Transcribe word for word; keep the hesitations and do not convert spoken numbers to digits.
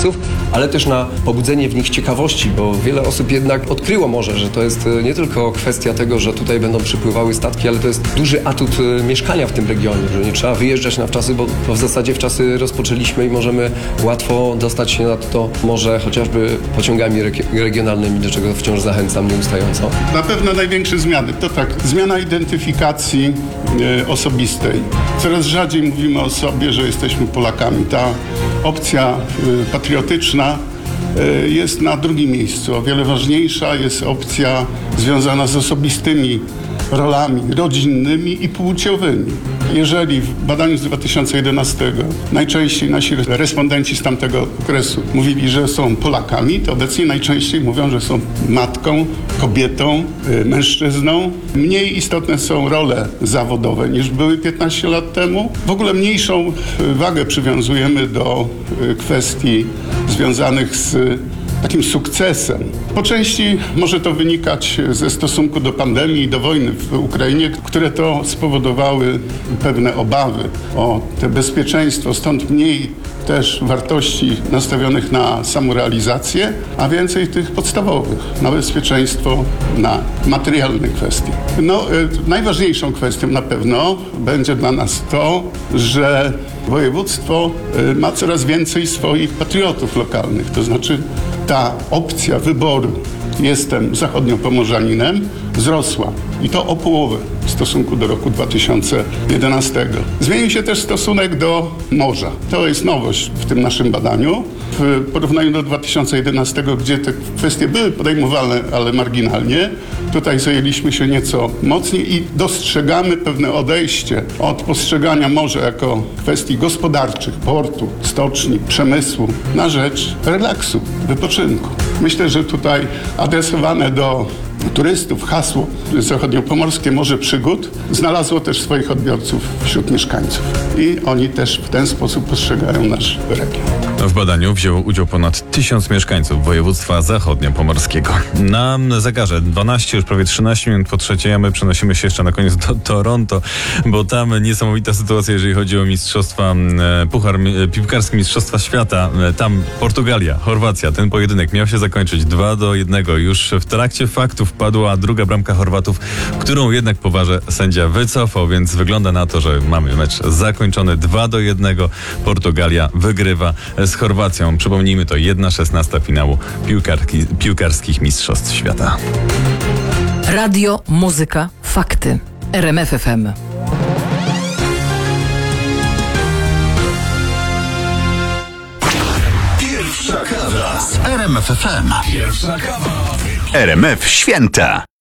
kibiców, ale też na pobudzenie w nich ciekawości, bo wiele osób jednak odkryło może, że to jest nie tylko kwestia tego, że tutaj będą przypływały statki, ale to jest duży atut mieszkania w tym regionie, że nie trzeba wyjeżdżać na wczasy, bo, bo w zasadzie wczasy rozpoczęliśmy i możemy łatwo dostać się nad to morze chociażby pociągami regi- regionalnymi, do czego wciąż zachęcam nieustająco. Na pewno największe zmiany to tak, zmiana identyfikacji e, osobistej. Coraz rzadziej mówimy o sobie, że jesteśmy Polakami. Ta opcja e, patriotyczna e, jest na drugim miejscu. O wiele ważniejsza jest opcja związana z osobistymi rolami rodzinnymi i płciowymi. Jeżeli w badaniu z dwa tysiące jedenastego najczęściej nasi respondenci z tamtego okresu mówili, że są Polakami, to obecnie najczęściej mówią, że są matką, kobietą, y, mężczyzną. Mniej istotne są role zawodowe niż były piętnaście lat temu. W ogóle mniejszą y, wagę przywiązujemy do y, kwestii związanych z takim sukcesem. Po części może to wynikać ze stosunku do pandemii i do wojny w Ukrainie, które to spowodowały pewne obawy o te bezpieczeństwo, stąd mniej też wartości nastawionych na samorealizację, a więcej tych podstawowych, na bezpieczeństwo, na materialne kwestie. No, y, najważniejszą kwestią na pewno będzie dla nas to, że województwo y, ma coraz więcej swoich patriotów lokalnych, to znaczy ta opcja wyboru jestem zachodniopomorzaninem wzrosła i to o połowę w stosunku do roku dwa tysiące jedenastego. Zmienił się też stosunek do morza. To jest nowość w tym naszym badaniu. W porównaniu do dwa tysiące jedenastego, gdzie te kwestie były podejmowane, ale marginalnie, tutaj zajęliśmy się nieco mocniej i dostrzegamy pewne odejście od postrzegania morza jako kwestii gospodarczych, portu, stoczni, przemysłu, na rzecz relaksu, wypoczynku. Myślę, że tutaj adresowane do turystów hasło zachodniopomorskie Morze Przygód znalazło też swoich odbiorców wśród mieszkańców. I oni też w ten sposób postrzegają nasz region. W badaniu wzięło udział ponad tysiąc mieszkańców województwa zachodniopomorskiego. Na zegarze dwanaście, już prawie trzynaście minut po trzeciej, a my przenosimy się jeszcze na koniec do Toronto, bo tam niesamowita sytuacja, jeżeli chodzi o mistrzostwa, puchar piłkarski Mistrzostwa Świata. Tam Portugalia, Chorwacja. Ten pojedynek miał się zakończyć dwa do jednego. Już w trakcie faktów padła druga bramka Chorwatów, którą jednak po warze sędzia wycofał, więc wygląda na to, że mamy mecz zakończony dwa do jednego. Portugalia wygrywa z Chorwacją. Przypomnijmy, to jedna szesnasta finału piłkarki, piłkarskich Mistrzostw Świata. Radio, muzyka, fakty. R M F F M. Pierwsza kawa z R M F F M. Pierwsza kawa. R M F Święta.